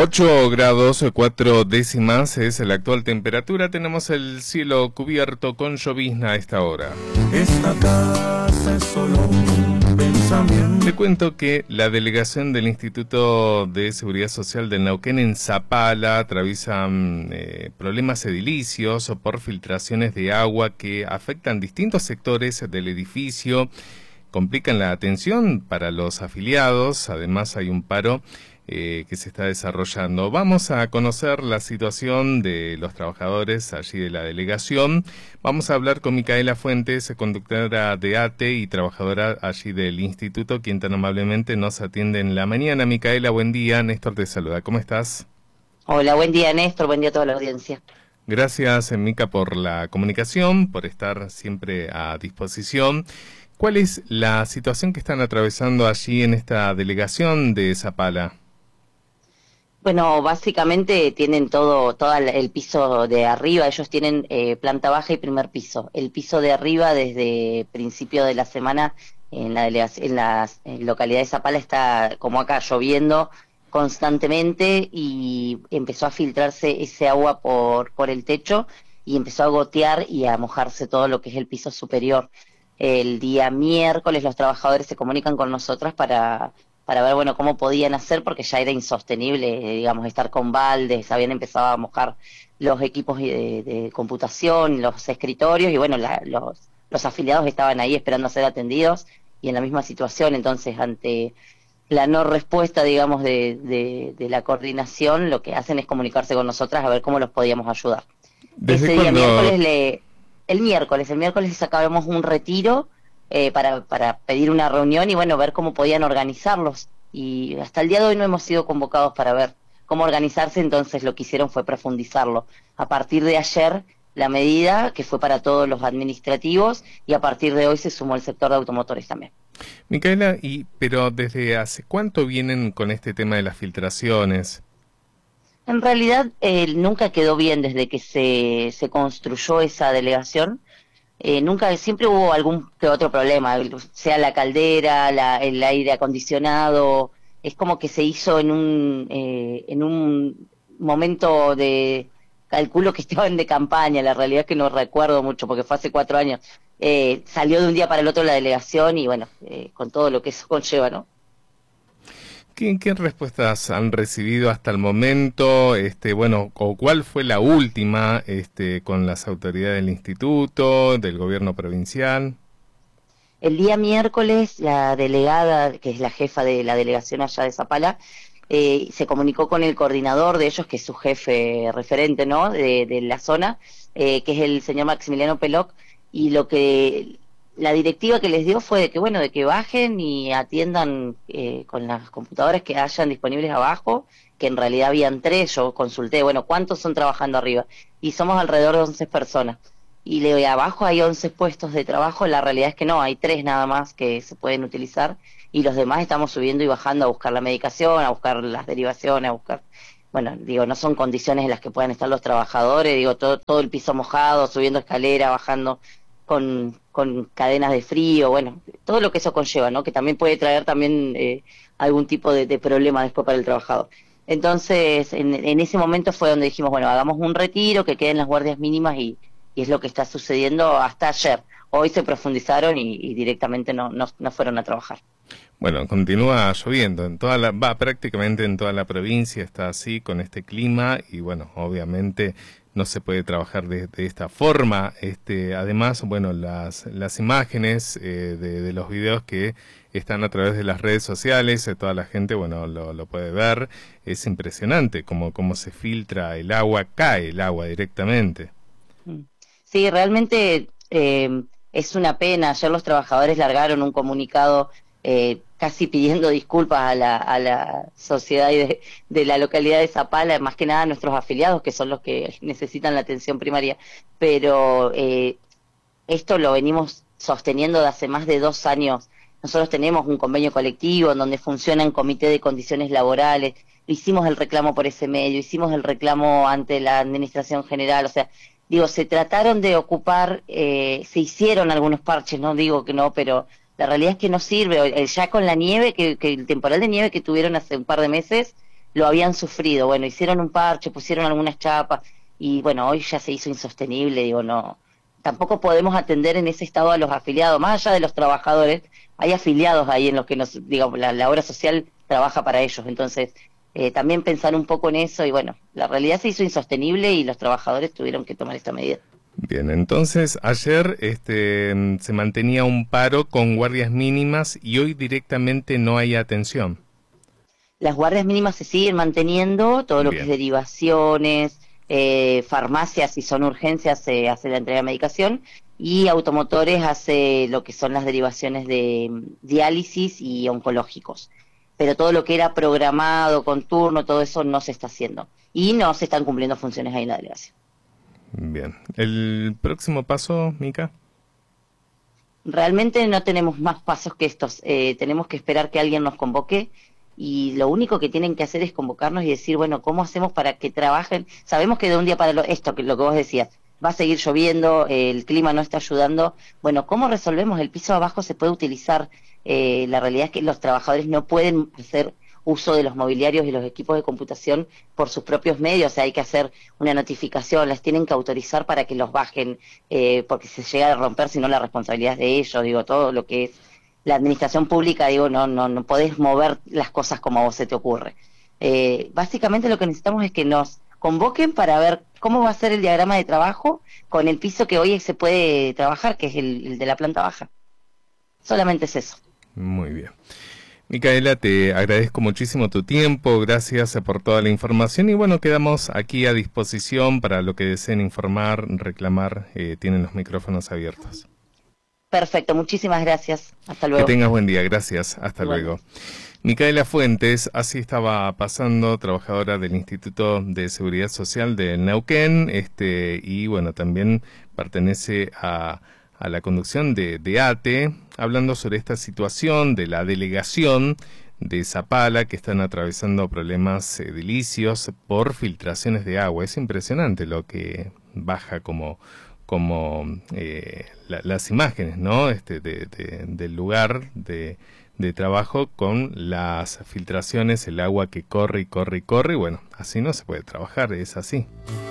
8 grados 4 décimas es la actual temperatura. Tenemos el cielo cubierto con llovizna a esta hora. Esta casa es solo un pensamiento. Le cuento que la delegación del Instituto de Seguridad Social del Neuquén en Zapala atraviesan problemas edilicios o por filtraciones de agua que afectan distintos sectores del edificio, complican la atención para los afiliados. Además hay un paro que se está desarrollando. Vamos a conocer la situación de los trabajadores allí de la delegación. Vamos a hablar con Micaela Fuentes, conductora de ATE y trabajadora allí del instituto, quien tan amablemente nos atiende en la mañana. Micaela, buen día. Néstor te saluda. ¿Cómo estás? Hola, buen día Néstor, buen día a toda la audiencia. Gracias, Mica, por la comunicación, por estar siempre a disposición. ¿Cuál es la situación que están atravesando allí en esta delegación de Zapala? Bueno, básicamente tienen todo el piso de arriba, ellos tienen planta baja y primer piso. El piso de arriba desde principio de la semana en la localidad de Zapala está como acá lloviendo constantemente y empezó a filtrarse ese agua por el techo y empezó a gotear y a mojarse todo lo que es el piso superior. El día miércoles los trabajadores se comunican con nosotros para ver, bueno, cómo podían hacer, porque ya era insostenible, digamos, estar con baldes, habían empezado a mojar los equipos de computación, los escritorios, y bueno, los afiliados estaban ahí esperando a ser atendidos, y en la misma situación. Entonces, ante la no respuesta, digamos, de la coordinación, lo que hacen es comunicarse con nosotras a ver cómo los podíamos ayudar. ¿Desde Ese cuándo? día el miércoles les sacábamos un retiro, para pedir una reunión y bueno, ver cómo podían organizarlos. Y hasta el día de hoy no hemos sido convocados para ver cómo organizarse, entonces lo que hicieron fue profundizarlo. A partir de ayer, la medida que fue para todos los administrativos, y a partir de hoy se sumó el sector de automotores también. Micaela, pero ¿desde hace cuánto vienen con este tema de las filtraciones? En realidad nunca quedó bien desde que se construyó esa delegación. Siempre hubo algún que otro problema, sea la caldera, el aire acondicionado. Es como que se hizo en un momento de, calculo que estaban de campaña, la realidad es que no recuerdo mucho porque fue hace 4 años. Salió de un día para el otro la delegación y bueno, con todo lo que eso conlleva, ¿no? ¿Qué respuestas han recibido hasta el momento? O ¿cuál fue la última con las autoridades del instituto, del gobierno provincial? El día miércoles, la delegada, que es la jefa de la delegación allá de Zapala, se comunicó con el coordinador de ellos, que es su jefe referente, ¿no?, de la zona, que es el señor Maximiliano Peloc, y la directiva que les dio fue de que bajen y atiendan con las computadoras que hayan disponibles abajo, que en realidad habían 3, yo consulté, ¿cuántos son trabajando arriba? Y somos alrededor de 11 personas. Y abajo hay 11 puestos de trabajo, la realidad es que no, hay 3 nada más que se pueden utilizar, y los demás estamos subiendo y bajando a buscar la medicación, a buscar las derivaciones, a buscar... no son condiciones en las que puedan estar los trabajadores, todo el piso mojado, subiendo escalera, bajando con cadenas de frío, todo lo que eso conlleva, ¿no?, que también puede traer también algún tipo de problema después para el trabajador. Entonces, en ese momento fue donde dijimos, hagamos un retiro, que queden las guardias mínimas, y es lo que está sucediendo hasta ayer. Hoy se profundizaron y directamente no fueron a trabajar. Bueno, continúa lloviendo prácticamente en toda la provincia, está así con este clima y obviamente no se puede trabajar de esta forma. Además, las imágenes de los videos que están a través de las redes sociales, toda la gente, lo puede ver. Es impresionante cómo se filtra el agua, cae el agua directamente. Sí, realmente es una pena. Ayer los trabajadores largaron un comunicado casi pidiendo disculpas a la sociedad de la localidad de Zapala, más que nada a nuestros afiliados, que son los que necesitan la atención primaria. Pero esto lo venimos sosteniendo de hace más de 2 años. Nosotros tenemos un convenio colectivo en donde funciona un comité de condiciones laborales. Hicimos el reclamo por ese medio, hicimos el reclamo ante la administración general, se trataron de ocupar, se hicieron algunos parches, no digo que no, pero la realidad es que no sirve. Ya con la nieve, que el temporal de nieve que tuvieron hace un par de meses, lo habían sufrido. Bueno, hicieron un parche, pusieron algunas chapas y bueno, hoy ya se hizo insostenible, digo, no, tampoco podemos atender en ese estado a los afiliados, más allá de los trabajadores, hay afiliados ahí en los que nos, digamos, la obra social trabaja para ellos, entonces también pensar un poco en eso y bueno, la realidad se hizo insostenible y los trabajadores tuvieron que tomar esta medida. Bien, entonces ayer se mantenía un paro con guardias mínimas y hoy directamente no hay atención. Las guardias mínimas se siguen manteniendo, todo lo que es derivaciones, farmacias, si son urgencias, se hace la entrega de medicación, y automotores hace lo que son las derivaciones de diálisis y oncológicos. Pero todo lo que era programado, con turno, todo eso no se está haciendo. Y no se están cumpliendo funciones ahí en la delegación. Bien. ¿El próximo paso, Mica? Realmente no tenemos más pasos que estos. Tenemos que esperar que alguien nos convoque y lo único que tienen que hacer es convocarnos y decir, bueno, ¿cómo hacemos para que trabajen? Sabemos que de un día para esto, que lo que vos decías, va a seguir lloviendo, el clima no está ayudando. Bueno, ¿cómo resolvemos? El piso abajo se puede utilizar. La realidad es que los trabajadores no pueden hacer uso de los mobiliarios y los equipos de computación por sus propios medios, o sea, hay que hacer una notificación, las tienen que autorizar para que los bajen, porque se llega a romper, si no la responsabilidad es de ellos, digo, todo lo que es la administración pública, digo, no podés mover las cosas como a vos se te ocurre. Básicamente lo que necesitamos es que nos convoquen para ver cómo va a ser el diagrama de trabajo con el piso que hoy se puede trabajar, que es el de la planta baja. Solamente es eso. Muy bien. Micaela, te agradezco muchísimo tu tiempo, gracias por toda la información y bueno, quedamos aquí a disposición para lo que deseen informar, reclamar, tienen los micrófonos abiertos. Perfecto, muchísimas gracias, hasta luego. Que tengas buen día, gracias, hasta luego. Micaela Fuentes, así estaba pasando, trabajadora del Instituto de Seguridad Social de Neuquén, y bueno, también pertenece a la conducción de ATE, hablando sobre esta situación de la delegación de Zapala que están atravesando problemas edilicios por filtraciones de agua. Es impresionante lo que baja como las imágenes, ¿no? Del lugar de trabajo con las filtraciones, el agua que corre y corre y corre, y bueno, así no se puede trabajar, es así.